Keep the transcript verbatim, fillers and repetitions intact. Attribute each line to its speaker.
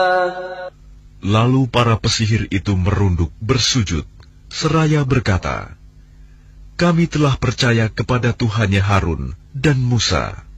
Speaker 1: Lalu para pesihir itu merunduk bersujud, seraya berkata, "Kami telah percaya kepada Tuhannya Harun dan Musa."